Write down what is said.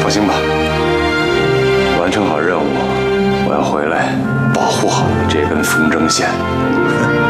放心吧，完成好任务，我要回来保护好你这根风筝线。